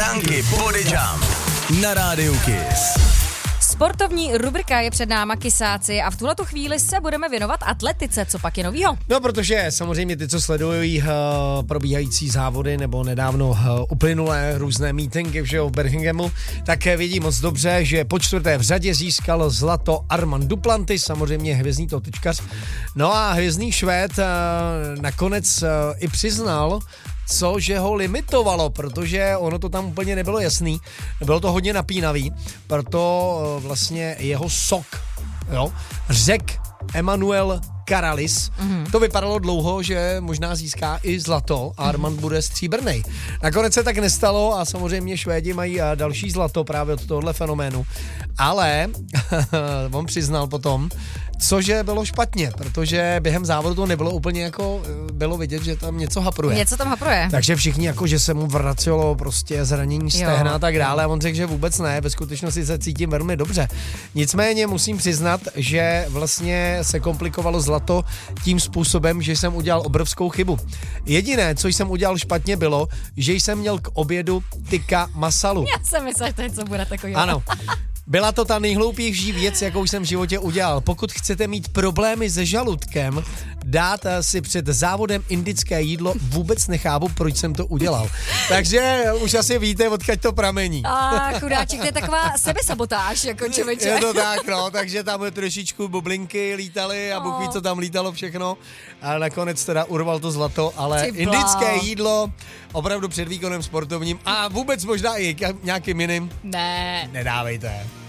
Gangy Body Jump na rádiu Kiss. Sportovní rubrika je před náma, kysáci, a v tuhletu chvíli se budeme věnovat atletice. Co pak je novýho? No, protože samozřejmě ty, co sledují probíhající závody nebo nedávno uplynulé různé meetingy v Birminghamu, tak vědí moc dobře, že po čtvrté v řadě získal zlato Armand Duplantis, samozřejmě hvězdný totičkař. No a hvězdný Švéd nakonec i přiznal, že ho limitovalo, protože ono to tam úplně nebylo jasný. Bylo to hodně napínavý, proto vlastně jeho sok, řekl Emanuel Karalis. To vypadalo dlouho, že možná získá i zlato a Armand bude stříbrnej. Nakonec se tak nestalo a samozřejmě Švédi mají další zlato právě od tohohle fenoménu. Ale on přiznal potom, cože bylo špatně, protože během závodu to nebylo úplně jako, bylo vidět, že tam něco hapruje. Něco tam hapruje. Takže všichni jako, že se mu vracelo prostě zranění stehna a tak dále a on řekl, že vůbec ne, ve skutečnosti se cítím velmi dobře. Nicméně musím přiznat, že vlastně se komplikovalo zlato tím způsobem, že jsem udělal obrovskou chybu. Jediné, co jsem udělal špatně, bylo, že jsem měl k obědu tikka masalu. Já jsem myslel, že to něco bude takový. Ano. Byla to ta nejhloupější věc, jakou jsem v životě udělal. Pokud chcete mít problémy se žaludkem, dát si před závodem indické jídlo, vůbec nechápu, proč jsem to udělal. Takže už asi víte, odkud to pramení. A chudáček, to je taková sebesabotáž, jako člověče. Je to tak, no, takže tam trošičku bublinky lítaly a Bůh ví, co tam lítalo všechno. A nakonec teda urval to zlato, ale indické jídlo opravdu před výkonem sportovním a vůbec možná i nějakým jiným. Ne. Nedávejte.